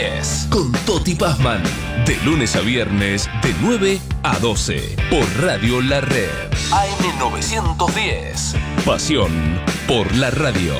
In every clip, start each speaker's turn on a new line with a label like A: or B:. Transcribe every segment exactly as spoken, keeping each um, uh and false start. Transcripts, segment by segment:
A: Con Toti Pazman, de lunes a viernes, de nueve a doce, por Radio La Red. A M novecientos diez. Pasión por la radio.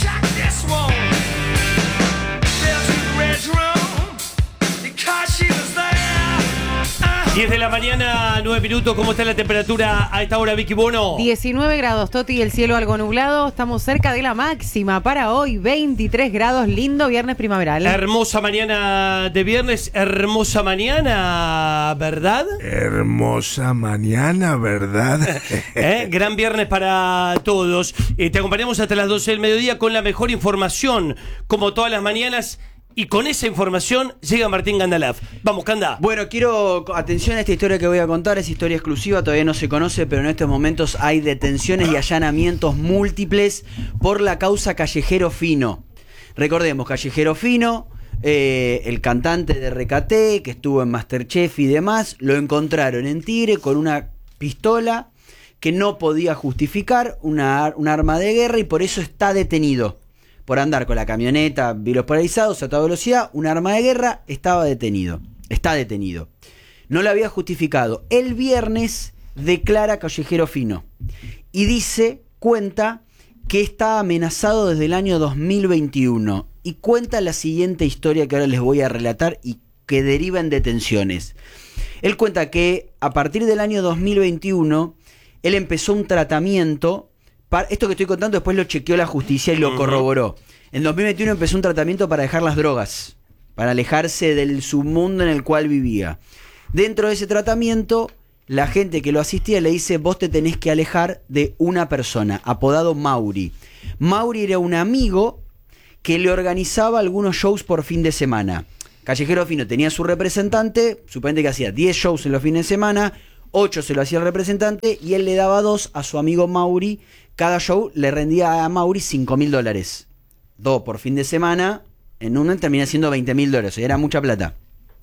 B: diez de la mañana, nueve minutos. ¿Cómo está la temperatura a esta hora, Vicky Bono?
C: diecinueve grados, Toti, el cielo algo nublado. Estamos cerca de la máxima para hoy, veintitrés grados, lindo viernes primaveral.
B: Hermosa mañana de viernes, hermosa mañana, ¿verdad?
D: Hermosa mañana, ¿verdad?
B: ¿Eh? Gran viernes para todos. Eh, te acompañamos hasta las doce del mediodía con la mejor información, como todas las mañanas. Y con esa información llega Martín Gandalaf. Vamos, Canda.
E: Bueno, quiero, atención a esta historia que voy a contar, es historia exclusiva, todavía no se conoce, pero en estos momentos hay detenciones y allanamientos múltiples por la causa Callejero Fino. Recordemos, Callejero Fino, eh, el cantante de Recate, que estuvo en Masterchef y demás, lo encontraron en Tigre con una pistola que no podía justificar, una, un arma de guerra, y por eso está detenido. Por andar con la camioneta, vidrios polarizados a toda velocidad, un arma de guerra, estaba detenido. Está detenido. No lo había justificado. El viernes declara Callejero Fino y dice, cuenta que está amenazado desde el año dos mil veintiuno. Y cuenta la siguiente historia que ahora les voy a relatar y que deriva en detenciones. Él cuenta que a partir del año dos mil veintiuno, él empezó un tratamiento. Esto que estoy contando después lo chequeó la justicia y lo corroboró. En dos mil veintiuno empezó un tratamiento para dejar las drogas, para alejarse del submundo en el cual vivía. Dentro de ese tratamiento, la gente que lo asistía le dice, vos te tenés que alejar de una persona, apodado Mauri. Mauri era un amigo que le organizaba algunos shows por fin de semana. Callejero Fino tenía su representante, suponete que hacía diez shows en los fines de semana, ocho se lo hacía el representante y él le daba dos a su amigo Mauri. Cada show le rendía a Mauri cinco mil dólares. Dos por fin de semana, en uno termina siendo veinte mil dólares, o sea, era mucha plata.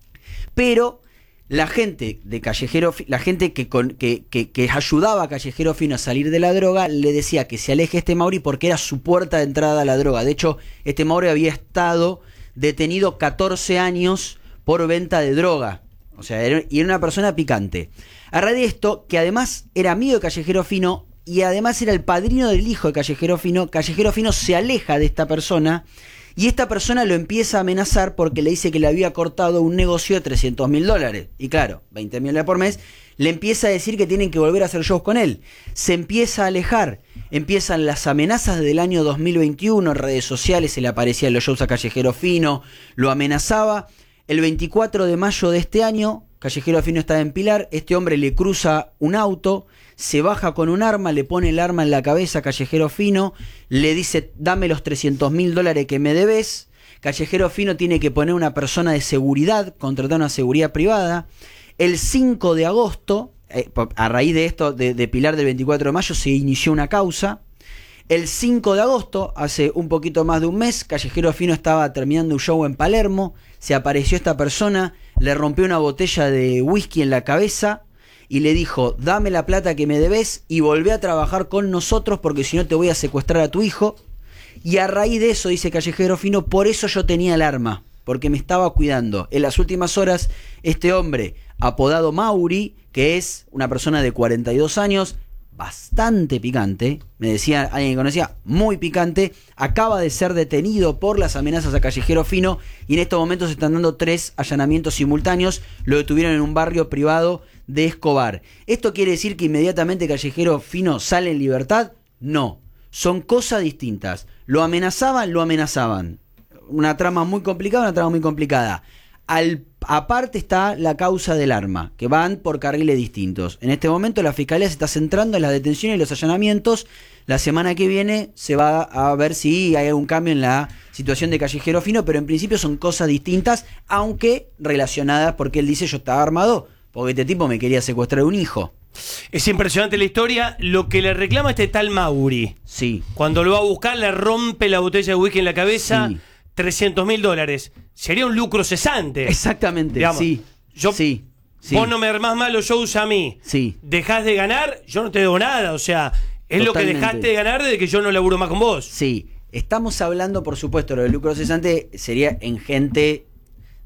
E: Pero la gente de Callejero, la gente que, con, que, que, que ayudaba a Callejero Fino a salir de la droga, le decía que se aleje este Mauri porque era su puerta de entrada a la droga. De hecho, este Mauri había estado detenido catorce años por venta de droga. O sea, era, y era una persona picante. A raíz de esto, que además era amigo de Callejero Fino, y además era el padrino del hijo de Callejero Fino, Callejero Fino se aleja de esta persona y esta persona lo empieza a amenazar porque le dice que le había cortado un negocio de trescientos mil dólares. Y claro, veinte mil dólares por mes, le empieza a decir que tienen que volver a hacer shows con él. Se empieza a alejar, empiezan las amenazas del año dos mil veintiuno, en redes sociales se le aparecían los shows a Callejero Fino, lo amenazaba. El veinticuatro de mayo de este año, Callejero Fino estaba en Pilar, este hombre le cruza un auto, se baja con un arma, le pone el arma en la cabeza a Callejero Fino, le dice, dame los trescientos mil dólares que me debes. Callejero Fino tiene que poner una persona de seguridad, contratar una seguridad privada. El cinco de agosto, eh, a raíz de esto, de, de Pilar del veinticuatro de mayo, se inició una causa. El cinco de agosto, hace un poquito más de un mes, Callejero Fino estaba terminando un show en Palermo, se apareció esta persona, le rompió una botella de whisky en la cabeza y le dijo, dame la plata que me debes y volvé a trabajar con nosotros porque si no te voy a secuestrar a tu hijo. Y a raíz de eso, dice Callejero Fino, por eso yo tenía el arma, porque me estaba cuidando. En las últimas horas, este hombre, apodado Mauri, que es una persona de cuarenta y dos años, bastante picante, me decía alguien que conocía, muy picante, acaba de ser detenido por las amenazas a Callejero Fino y en estos momentos se están dando tres allanamientos simultáneos, lo detuvieron en un barrio privado de Escobar. ¿Esto quiere decir que inmediatamente Callejero Fino sale en libertad? No, son cosas distintas. Lo amenazaban, lo amenazaban. Una trama muy complicada, una trama muy complicada. Al, aparte está la causa del arma, que van por carriles distintos. En este momento la Fiscalía se está centrando en las detenciones y los allanamientos. La semana que viene se va a ver si hay algún cambio en la situación de Callejero Fino, pero en principio son cosas distintas, aunque relacionadas, porque él dice yo estaba armado, porque este tipo me quería secuestrar un hijo.
B: Es impresionante la historia. Lo que le reclama este tal Mauri.
E: Sí. Cuando
B: lo va a buscar le rompe la botella de whisky en la cabeza.
E: Sí.
B: trescientos mil dólares. Sería un lucro cesante.
E: Exactamente,
B: digamos,
E: sí.
B: Yo,
E: sí, sí.
B: Vos no me armás más los shows a mí.
E: Sí.
B: Dejás de ganar, yo no te debo nada. O sea, es Totalmente. Lo que dejaste de ganar desde que yo no laburo más con vos.
E: Sí. Estamos hablando, por supuesto, lo del lucro cesante sería en gente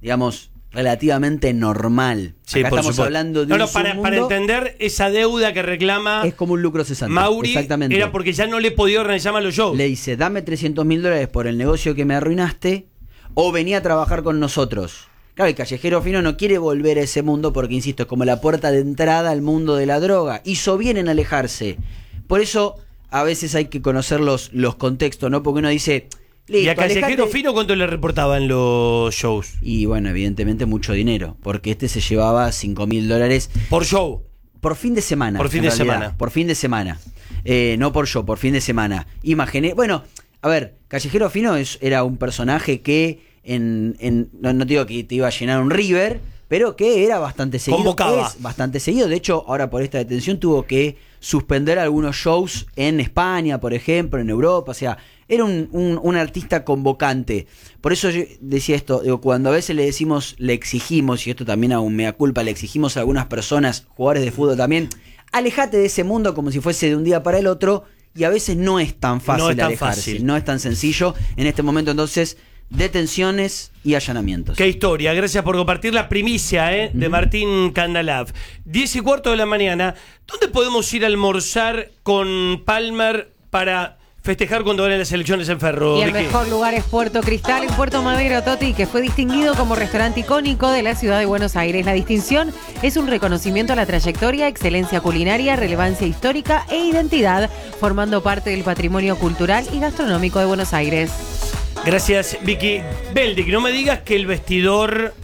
E: digamos, relativamente normal.
B: Sí,
E: Acá
B: por
E: estamos
B: supuesto.
E: hablando de
B: no,
E: un
B: no, para, para
E: submundo,
B: entender esa deuda que reclama
E: es como un lucro cesante.
B: Mauri,
E: Exactamente.
B: era porque ya no le podía organizar más los shows.
E: Le dice, dame trescientos mil dólares por el negocio que me arruinaste, o vení a trabajar con nosotros. Claro, el callejero fino no quiere volver a ese mundo porque, insisto, es como la puerta de entrada al mundo de la droga. Hizo bien en alejarse. Por eso, a veces hay que conocer los, los contextos, ¿no? Porque uno dice...
B: ¿Y a
E: listo,
B: Callejero
E: alejate.
B: Fino cuánto le reportaban los shows?
E: Y bueno, evidentemente mucho dinero, porque este se llevaba cinco mil dólares
B: Por show.
E: por fin de semana.
B: Por fin
E: en
B: de
E: realidad,
B: semana.
E: Por fin de semana. Eh, no por show, por fin de semana. Imaginé, bueno, a ver, Callejero Fino es, era un personaje que en, en no, no te digo que te iba a llenar un River, pero que era bastante seguido.
B: Convocaba.
E: Es bastante seguido. De hecho, ahora por esta detención tuvo que suspender algunos shows en España, por ejemplo, en Europa. O sea, era un, un, un artista convocante. Por eso yo decía esto, digo, cuando a veces le decimos, le exigimos, y esto también aún me da culpa, le exigimos a algunas personas, jugadores de fútbol también, alejate de ese mundo como si fuese de un día para el otro, y a veces no es tan fácil
B: No es tan
E: alejarse,
B: fácil.
E: no es tan sencillo. En este momento, entonces, detenciones y allanamientos.
B: Qué historia, gracias por compartir la primicia ¿eh? de Martín Candalav. Diez y cuarto de la mañana, ¿dónde podemos ir a almorzar con Palmer para festejar cuando van las elecciones en Ferro?
C: Y el
B: Vicky?
C: mejor lugar es Puerto Cristal, en Puerto Madero, Toti, que fue distinguido como restaurante icónico de la ciudad de Buenos Aires. La distinción es un reconocimiento a la trayectoria, excelencia culinaria, relevancia histórica e identidad, formando parte del patrimonio cultural y gastronómico de Buenos Aires.
B: Gracias, Vicky. Beldic, no me digas que el vestidor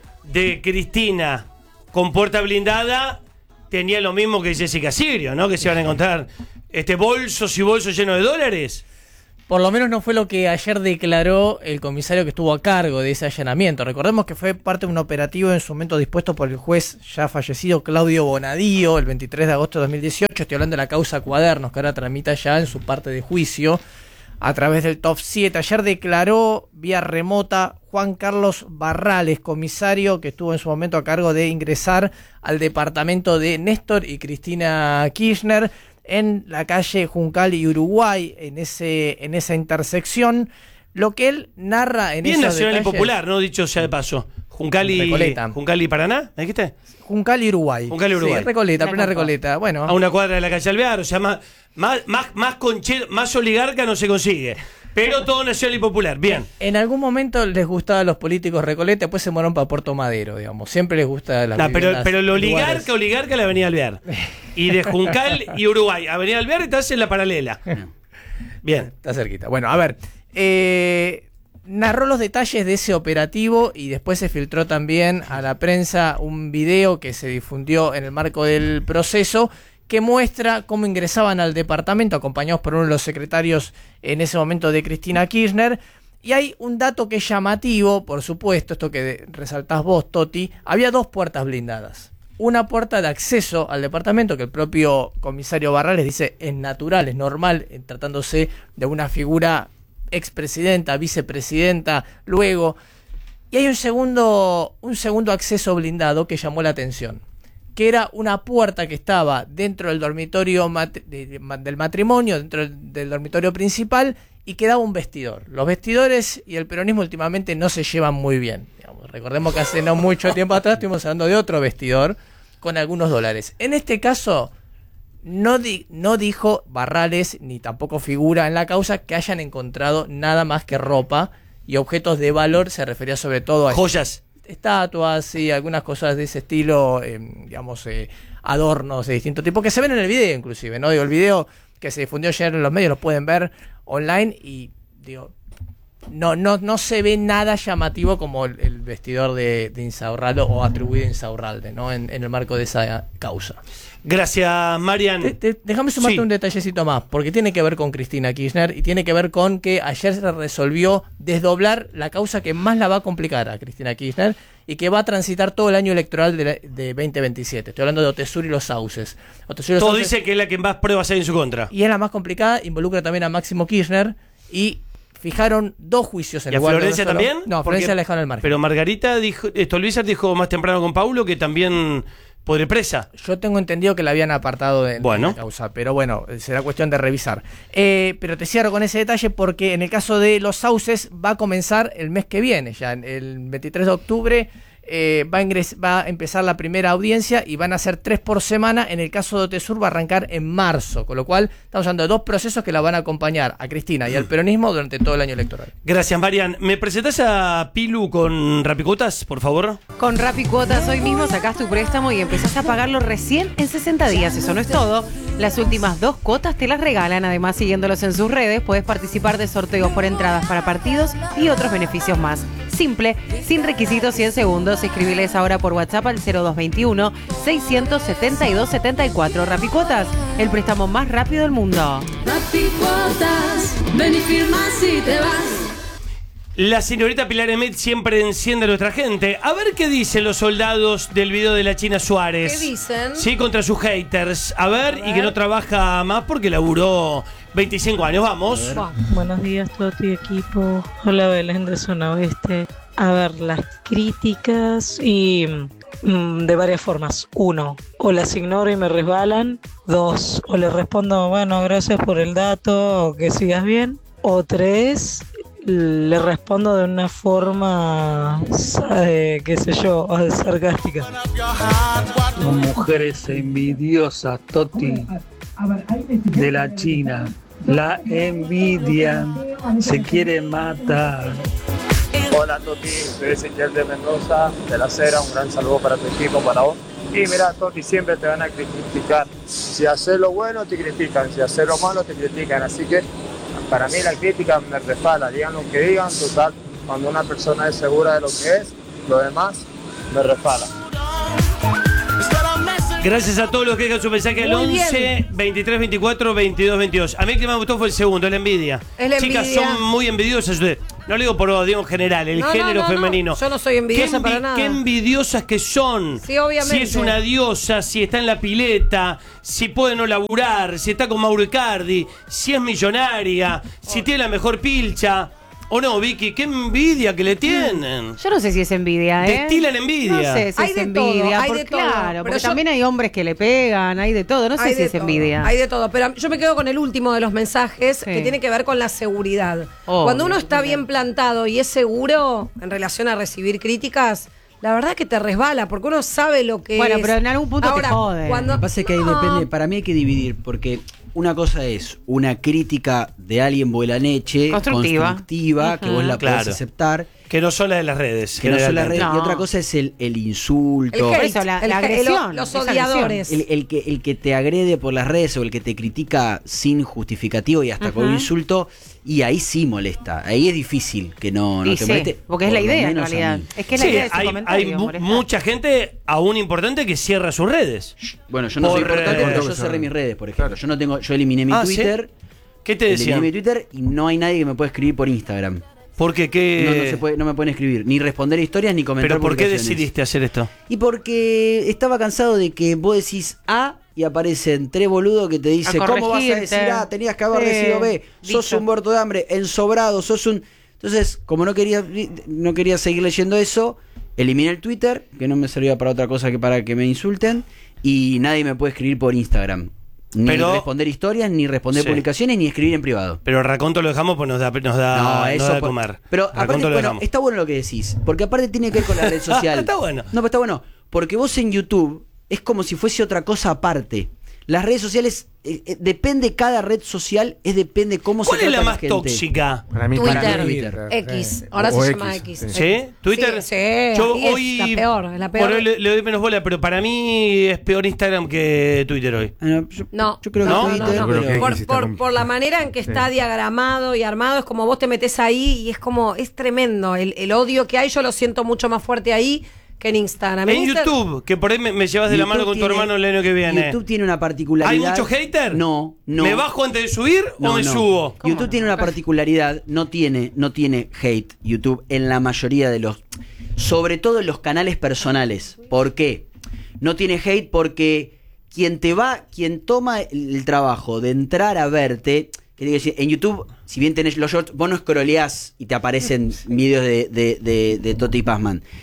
B: de Cristina con puerta blindada tenía lo mismo que Jessica Sirio, ¿no? Que se iban a encontrar este bolsos y bolsos llenos de dólares.
F: Por lo menos no fue lo que ayer declaró el comisario que estuvo a cargo de ese allanamiento. Recordemos que fue parte de un operativo en su momento dispuesto por el juez ya fallecido Claudio Bonadío el veintitrés de agosto de dos mil dieciocho. Estoy hablando de la causa Cuadernos, que ahora tramita ya en su parte de juicio a través del Top siete. Ayer declaró vía remota Juan Carlos Barrales, comisario que estuvo en su momento a cargo de ingresar al departamento de Néstor y Cristina Kirchner en la calle Juncal y Uruguay, en ese en esa intersección. Lo que él narra en
B: Bien
F: esos
B: nacional
F: detalles,
B: y popular, ¿no? Dicho sea de paso. Juncal y,
F: Recoleta.
B: Juncal y Paraná, ¿me dijiste?
F: Juncal y Uruguay.
B: Juncal y Uruguay.
F: Sí, Recoleta,
C: La
F: plena
C: copa.
F: Recoleta. Bueno,
B: A una cuadra de la calle Alvear, o sea, más, más, más, más, conche, más oligarca no se consigue. Pero todo nacional y popular, bien.
F: en algún momento les gustaba a los políticos Recoleta, después se mueron para Puerto Madero, digamos. Siempre les gusta la
B: No, pero, pero el oligarca, oligarca la Avenida Alvear. Y de Juncal y Uruguay. Avenida Alvear estás en la paralela. Bien.
F: Está cerquita. Bueno, a ver. Eh, narró los detalles de ese operativo y después se filtró también a la prensa un video que se difundió en el marco del proceso que muestra cómo ingresaban al departamento acompañados por uno de los secretarios en ese momento de Cristina Kirchner. Y hay un dato que es llamativo, por supuesto, esto que resaltás vos, Toti. Había dos puertas blindadas. Una puerta de acceso al departamento que el propio comisario Barrales dice es natural, es normal, eh, tratándose de una figura expresidenta, vicepresidenta, luego. Y hay un segundo, un segundo acceso blindado que llamó la atención, que era una puerta que estaba dentro del dormitorio mat- de- de- del matrimonio, dentro del, del dormitorio principal, y quedaba un vestidor. Los vestidores y el peronismo últimamente no se llevan muy bien. Digamos, recordemos que hace no mucho tiempo atrás estuvimos hablando de otro vestidor con algunos dólares. En este caso, no, di- no dijo Barrales, ni tampoco figura en la causa, que hayan encontrado nada más que ropa y objetos de valor. Se refería sobre todo a
B: Joyas.
F: estatuas y algunas cosas de ese estilo, eh, digamos, eh, adornos de distinto tipo, que se ven en el video inclusive, ¿no? Digo, el video que se difundió ayer en los medios lo pueden ver online y, digo, no no no se ve nada llamativo como el, el vestidor de, de Insaurralde o atribuido a Insaurralde, ¿no? En, en el marco de esa causa.
B: Gracias, Marian.
F: Te- te- déjame sumarte
B: Sí.
F: un detallecito más, porque tiene que ver con Cristina Kirchner y tiene que ver con que ayer se resolvió desdoblar la causa que más la va a complicar a Cristina Kirchner y que va a transitar todo el año electoral de, la- de veinte veintisiete. Estoy hablando de Otesur y los Sauces. Otesur y los
B: Todo
F: Sauces-
B: dice que es la que más pruebas hay en su contra.
F: y es la más complicada, involucra también a Máximo Kirchner y fijaron dos juicios en
B: ¿Y a
F: lugar de
B: Florencia
F: uno solo.
B: también?
F: No,
B: Porque-
F: Florencia la dejaron al margen.
B: Pero Margarita dijo, esto Luisa dijo más temprano con Paulo que también podría ir presa.
F: Yo tengo entendido que la habían apartado de,
B: Bueno.
F: de la causa, pero bueno, será cuestión de revisar. Eh, pero te cierro con ese detalle porque en el caso de los sauces va a comenzar el mes que viene, ya el veintitrés de octubre. Eh, va, a ingres- va a empezar la primera audiencia y van a ser tres por semana. En el caso de Otesur va a arrancar en marzo, con lo cual estamos hablando de dos procesos que la van a acompañar a Cristina y al peronismo durante todo el año electoral.
B: Gracias, Marian. ¿Me presentás a Pilu con Rapicuotas, por favor?
C: Con Rappi Cuotas hoy mismo sacás tu préstamo y empezás a pagarlo recién en sesenta días. Eso no es todo. Las últimas dos cuotas te las regalan. Además, siguiéndolos en sus redes, puedes participar de sorteos por entradas para partidos y otros beneficios más. Simple, sin requisitos y en segundos. Escribiles ahora por WhatsApp al cero dos veintiuno, seiscientos setenta y dos setenta y cuatro. Rappi Cuotas, el préstamo más rápido del mundo.
G: Rappi Cuotas, ven y firma si te vas.
B: La señorita Pilar Emmet siempre enciende a nuestra gente. A ver qué dicen los soldados del video de la China Suárez.
H: ¿Qué dicen?
B: Sí, contra sus haters. A ver,
H: A ver.
B: y que no trabaja más porque laburó veinticinco años. Vamos.
H: Buah.
I: Buenos días, Toti, equipo. Hola, Belén de Zona Oeste. A ver, las críticas y mm, de varias formas. Uno, o las ignoro y me resbalan. Dos, o le respondo, bueno, gracias por el dato, o que sigas bien. O tres, le respondo de una forma, eh, qué sé yo, sarcástica.
J: Mujeres envidiosas, Toti, de la China. La envidia, se quiere matar.
K: Hola Toti, soy Ezequiel de Mendoza, de La Cera, un gran saludo para tu equipo, para vos. Y mira Toti, siempre te van a criticar. Si haces lo bueno te critican, si haces lo malo te critican. Así que para mí la crítica me resbala, digan lo que digan, total, cuando una persona es segura de lo que es, lo demás me resbala.
B: Gracias a todos los que dejan su mensaje al
H: Muy
B: once,
H: bien.
B: veintitrés, veinticuatro, veintidós, veintidós. A mí el que me gustó fue el segundo, la envidia.
H: Es la
B: Chicas,
H: envidia.
B: son muy envidiosas ustedes. No lo digo por digo en general, el
H: No, no,
B: género
H: no, no.
B: femenino.
H: Yo no soy envidiosa
B: Qué envi-
H: para nada.
B: Qué envidiosas que son.
H: Sí, obviamente.
B: Si es una diosa, si está en la pileta, si puede no laburar, si está con Mauro Icardi, si es millonaria, si tiene la mejor pilcha. ¿O no, Vicky? ¡Qué envidia que le tienen!
C: Yo no sé si es envidia, ¿eh?
B: Destilan envidia.
C: No sé si
H: Hay
C: es
H: de todo,
C: envidia.
H: hay
C: porque,
H: de todo,
C: claro,
H: pero
C: porque
H: yo-
C: también hay hombres que le pegan, hay de todo. No sé
H: Hay
C: si
H: de
C: es
H: todo,
C: envidia.
H: Hay de todo, pero yo me quedo con el último de los mensajes
C: Sí.
H: que tiene que ver con la seguridad.
C: Obvio.
H: Cuando uno está bien plantado y es seguro en relación a recibir críticas, la verdad que te resbala, porque uno sabe lo que
C: Bueno,
H: es.
C: pero en algún punto te
H: Ahora,
C: jode.
H: Cuando,
E: Lo que pasa es que ahí
H: No.
E: depende, para mí hay que dividir, porque una cosa es una crítica de alguien Buelaneche,
C: Constructiva.
E: constructiva, que vos la
B: Claro.
E: podés aceptar,
B: Que no son las de las redes.
E: que no son las redes,
B: generalmente.
C: No.
E: y otra cosa es el, el insulto,
H: El hate,
C: Eso, la-
H: el
C: la
H: hate,
C: agresión,
H: los
C: esa
H: odiadores.
E: el, el que, el que te agrede por las redes o el que te critica sin justificativo y hasta con un
C: Ujú.
E: insulto, y ahí sí molesta, ahí es difícil que no, no
C: Y
E: te
C: sí,
E: moleste.
C: porque es
E: por
C: la
E: lo
C: idea en
E: menos a
C: realidad.
E: mí.
C: Es que es la
B: Sí,
C: idea de ese
B: hay,
C: comentario.
B: hay mu-
C: molestar.
B: mucha gente aún importante que cierra sus redes.
E: Bueno, yo no soy
B: Por,
E: importante
B: eh,
E: porque yo cerré mis redes, por ejemplo. Yo no tengo, yo eliminé mi
B: Ah, ¿sí?
E: Twitter,
B: ¿Qué te
E: eliminé
B: decían?
E: mi Twitter y no hay nadie que me pueda escribir por Instagram.
B: Porque qué.
E: No, no se puede, no me pueden escribir, ni responder historias ni comentar.
B: Pero ¿por qué
E: publicaciones.
B: decidiste hacer esto?
E: Y porque estaba cansado de que vos decís A y aparecen tres boludos que te dicen,
C: A
E: ¿cómo vas a
C: corregirte.
E: decir A? Tenías que haber
C: Sí,
E: decidido B. Sos
C: dicho.
E: un muerto de hambre, ensobrado, sos un... Entonces, como no quería, no quería seguir leyendo eso, eliminé el Twitter, que no me servía para otra cosa que para que me insulten, y nadie me puede escribir por Instagram. Ni
B: Pero-
E: responder historias, ni responder
B: Sí.
E: publicaciones, ni escribir en privado.
B: Pero Raconto lo dejamos pues nos da, nos da,
E: No,
B: nos
E: eso
B: da de
E: por-
B: comer.
E: Pero
B: Raconto
E: aparte,
B: lo
E: bueno,
B: dejamos.
E: está bueno lo que decís, porque aparte tiene que ver con la red social.
B: Está bueno.
E: No, pero está bueno, porque vos en YouTube es como si fuese otra cosa aparte. Las redes sociales, eh, eh, depende cada red social, es depende cómo se
B: ¿Cuál es
E: trata
B: la
E: la
B: más
E: gente.
B: tóxica?
D: Para mí,
H: Twitter.
D: para mí,
E: Twitter.
H: X,
D: Eh,
H: ahora
D: o
H: se
D: X,
H: llama X.
D: sí.
B: ¿Sí? ¿Twitter?
H: Sí, sí,
B: Yo
H: ahí es
B: hoy.
H: la peor, es la peor.
B: Por hoy le, le doy menos bola, pero para mí es peor Instagram que Twitter hoy.
E: Ah, no, yo,
H: No,
E: yo creo que
B: No,
E: Twitter,
H: no, no.
D: Yo creo que
E: pero-
H: Por,
D: X está
H: por-
D: con-
H: por la manera en que
D: Sí.
H: está diagramado y armado, es como vos te metes ahí y es como, es tremendo. El, el odio que hay, yo lo siento mucho más fuerte ahí que en Instagram.
B: En
H: Insta-
B: YouTube, que por ahí me, me llevas de la
E: YouTube
B: mano con tu
E: tiene-
B: hermano el año que viene.
E: YouTube tiene una particularidad.
B: ¿Hay mucho hater?
E: No, no.
B: ¿Me bajo antes de subir
E: No,
B: o me
E: no.
B: subo?
E: YouTube tiene una particularidad, no tiene, no tiene hate YouTube en la mayoría de los, sobre todo en los canales personales. ¿Por qué? No tiene hate porque quien te va, quien toma el, el trabajo de entrar a verte, que tiene que decir, en YouTube, si bien tenés los shorts, vos no scrolleás y te aparecen videos de, de, de, de Toti Pazman.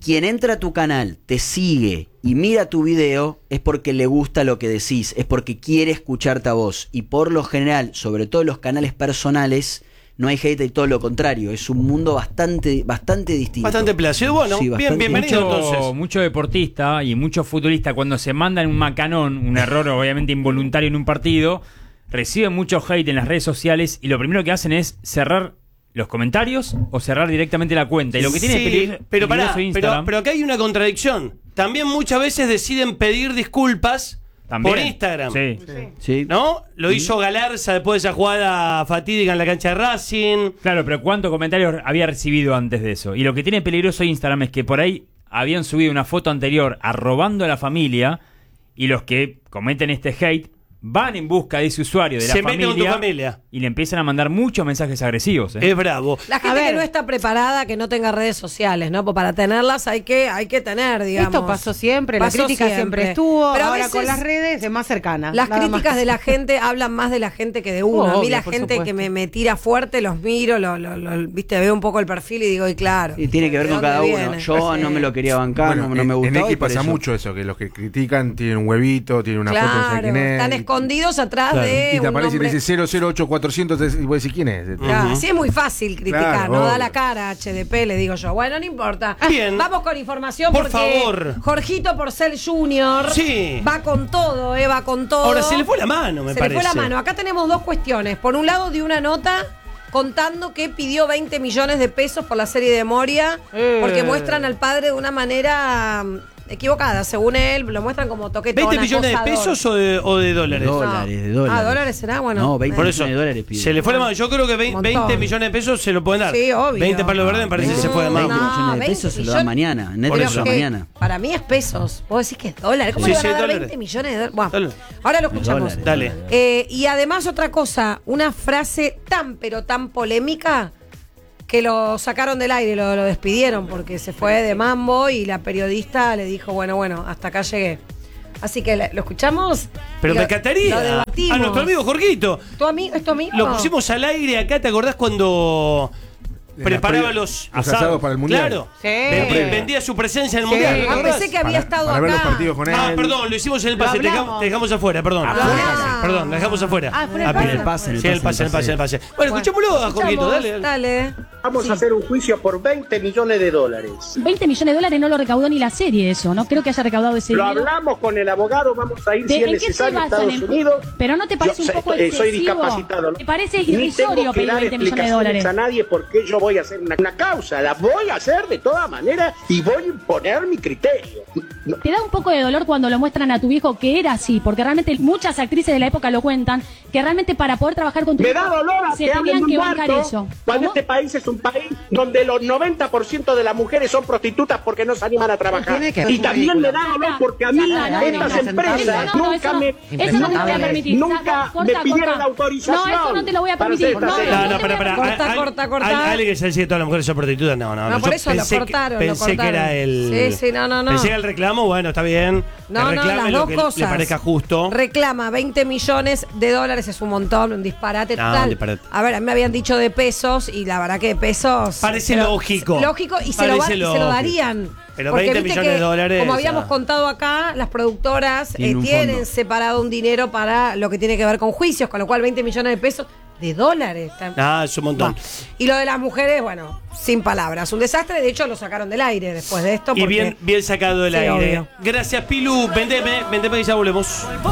E: quien entra a tu canal, te sigue y mira tu video es porque le gusta lo que decís, es porque quiere escucharte a vos. Y por lo general, sobre todo en los canales personales, no hay hate y todo lo contrario. Es un mundo bastante, bastante distinto.
B: Bastante plácido. Bueno,
E: Sí,
B: bien,
E: bastante.
B: bienvenido
L: Mucho,
B: entonces.
L: mucho deportista y mucho futbolista cuando se mandan un macanón, un error obviamente involuntario en un partido, reciben mucho hate en las redes sociales y lo primero que hacen es cerrar los comentarios o cerrar directamente la cuenta. Y lo que tiene
B: Sí,
L: peligro-
B: pero pará,
L: peligroso
B: pero,
L: Instagram,
B: pero acá hay una contradicción. También muchas veces deciden pedir disculpas
L: ¿también?
B: por Instagram.
L: Sí.
E: Sí.
B: ¿No? Lo hizo Galarza después de esa jugada fatídica en la cancha de Racing.
L: Claro, pero ¿cuántos comentarios había recibido antes de eso? Y lo que tiene peligroso Instagram es que por ahí habían subido una foto anterior arrobando a la familia y los que cometen este hate van en busca de ese usuario, de la
B: Se mete con tu
L: familia,
B: familia.
L: y le empiezan a mandar muchos mensajes agresivos. ¿eh?
B: Es bravo.
H: La gente que no está preparada, que no tenga redes sociales, ¿no? Pues para tenerlas hay que, hay que tener, digamos.
C: Esto pasó siempre, la
H: Pasó
C: crítica siempre, estuvo,
H: Pero a
C: ahora
H: veces
C: con las redes es más cercana.
H: Las
C: nada
H: críticas
C: más.
H: de la gente hablan más de la gente que de uno.
C: Oh,
H: a mí
C: obvio,
H: la
C: por
H: gente
C: supuesto.
H: que me, me tira fuerte, los miro, lo, lo, lo- viste, veo un poco el perfil y digo, y claro.
E: Y tiene que ver
H: ¿de
E: con
H: dónde
E: cada uno.
H: viene?
E: Yo
H: Sí.
E: no me lo quería bancar,
D: Bueno,
E: no, no me
D: en-
E: gustaba.
D: En
E: y
D: X
E: por
D: pasa
E: eso-
D: mucho eso, que los que critican tienen un huevito, tienen una foto, no sé
H: Claro,
D: quién es.
H: están escondidos atrás
B: Claro.
H: de
D: Y te
H: un
D: aparece y te
H: nombre.
D: dice cero cero ocho cuatrocientos y vos decís quién es.
H: Claro, sí, es muy fácil criticar,
D: Claro,
H: no da
D: obvio.
H: la cara, H D P, le digo yo. Bueno, no importa.
B: Bien.
H: Vamos con información
B: Por
H: porque
B: favor.
H: Jorgito Porcel junior
B: Sí.
H: va con todo, eh, va con todo.
B: Ahora se le fue la mano, me
H: Se
B: parece.
H: le fue la mano. Acá tenemos dos cuestiones. Por un lado, de una nota contando que pidió veinte millones de pesos por la serie de Moria,
C: Eh.
H: porque muestran al padre de una manera mm, equivocada, según él, lo muestran como toquetón,
B: ¿veinte millones de
H: acosador.
B: pesos o de, o de dólares?
E: Dólares, de dólares.
H: Ah, dólares será, bueno.
E: No, veinte
B: Por eso,
E: millones de dólares pide.
B: se le fue la mano. Yo creo que veinte,
H: Montón.
B: veinte millones de pesos se lo pueden dar.
H: Sí, obvio.
B: veinte palos verdes me parece que se fue de
H: No,
B: mano.
E: veinte millones de
H: veinte
E: pesos se lo
H: millones.
E: dan mañana.
B: Por
E: Netflix
B: eso.
E: lo da
H: Que
E: mañana.
H: Para mí es pesos. Vos decís que es dólares. ¿Cómo
B: Sí,
H: le van
B: sí,
H: a dar
B: dólares.
H: veinte millones de dólares? Bueno,
B: Dólares.
H: ahora lo escuchamos.
E: Dólares.
B: Dale.
H: Eh, y además otra cosa, una frase tan pero tan polémica que lo sacaron del aire, lo, lo despidieron porque se fue de mambo y la periodista le dijo, bueno, bueno, hasta acá llegué. Así que le- lo escuchamos.
B: Pero
H: y
B: me
H: lo-
B: encantaría.
H: Lo debatimos.
B: A nuestro amigo Jorgito.
H: ¿Tu amigo? ¿Es tu amigo?
B: Lo pusimos al aire acá, ¿te acordás cuando preparaba
D: pre-
B: los
D: los asados para el Mundial?
B: Claro.
C: Sí.
B: Vendía, vendía su presencia en el
C: Sí.
B: Mundial. ¿te
H: Ah,
B: acordás?
H: pensé que había
D: Para-
H: estado
D: para
H: acá.
D: ver los partidos con él.
B: Ah, perdón, lo hicimos en el pase, te,
C: hablamos.
B: dejamos- te dejamos afuera, perdón.
H: Ah.
B: Perdón, lo dejamos afuera.
C: Ah, fue en el
B: Ah,
C: pase.
B: bien.
E: En el pase, en el
B: Sí, el
E: pase,
B: pase,
E: en
B: el pase, el pase. Bueno,
H: Bueno,
B: escuchémoslo a Jorgito,
H: escuchamos,
B: dale.
H: Dale.
M: Vamos a hacer un juicio por veinte millones de dólares.
N: veinte millones de dólares no lo recaudó ni la serie eso, no creo que haya recaudado ese
M: Lo
N: dinero.
M: hablamos con el abogado, vamos a ir
N: ¿De-
M: si es
N: en qué se
M: necesario a
N: basan?
M: Estados
N: En-
M: Unidos.
N: Pero ¿no te parece
M: Yo
N: un
M: sé-
N: poco
M: eh, soy
N: excesivo?
M: discapacitado, ¿no?
N: ¿Te parece
M: Ni tengo
N: irrisorio
M: que
N: pedir
M: dar
N: veinte millones de
M: explicaciones
N: dólares?
M: a nadie porque yo voy a hacer una, una causa. La voy a hacer de todas maneras y voy a imponer mi criterio. No,
N: ¿Te da un poco de dolor cuando lo muestran a tu viejo que era así? Porque realmente muchas actrices de la época lo cuentan, que realmente para poder trabajar con tu
M: Me
N: hijo
M: da dolor a
N: se
M: que hablen
N: tenían
M: de
N: que
M: un
N: bancar
M: muerto
N: eso.
M: cuando
N: ¿Cómo?
M: este país es un país donde los noventa por ciento de las mujeres son prostitutas porque no se animan a trabajar.
C: Tiene que-
M: Y también me da
N: Ya
M: dolor
N: está,
M: porque a
N: ya
M: mí
N: está, no,
M: estas
N: no, no,
M: empresas
N: no, no,
M: nunca
N: eso no-
M: me
N: eso no te lo voy a permitir.
M: nunca
N: Saca,
M: me
N: corta,
M: pidieron
N: corta.
M: autorización.
N: No, eso no te lo voy a
M: para
N: permitir.
M: hacer esta
N: No,
M: serie.
B: No,
N: no
B: no,
N: te
B: para,
N: voy a-
B: para.
H: Corta,
B: Al-
H: corta,
B: al-
H: corta.
B: Alguien que se decía que todas las mujeres son prostitutas. No, no,
H: No,
B: no.
H: por
B: Yo
H: eso lo
B: pensé que-
H: cortaron, lo
B: Pensé que
H: cortaron.
B: era el.
H: Sí, sí, no, no, no.
B: Pensé que el reclamo, bueno, está bien.
H: No,
B: que
H: no,
B: reclame
H: las
B: lo
H: dos
B: que
H: cosas.
B: le parezca justo.
H: Reclama veinte millones de dólares, es un montón, un disparate
B: Ah, un
H: total.
B: disparate.
H: A ver, a mí me habían dicho de pesos y la verdad que de pesos.
B: Parece
H: pero-
B: lógico.
H: Lógico y se lo,
B: Parece
H: va- y se lo
B: lógico.
H: darían.
B: Pero
H: Porque
B: veinte
H: viste
B: millones
H: que,
B: de dólares,
H: como habíamos
B: ah.
H: contado acá, las productoras eh,
E: Tienen un
H: tienen
E: fondo.
H: separado un dinero para lo que tiene que ver con juicios, con lo cual veinte millones de pesos de dólares.
B: Ah, es un montón.
H: Va. Y lo de las mujeres, bueno, sin palabras. Un desastre, de hecho lo sacaron del aire después de esto.
B: Y
H: porque-
B: bien, bien sacado del
H: Sí,
B: aire.
H: obvio.
B: Gracias, Pilu. Vendeme, vendeme y ya volvemos.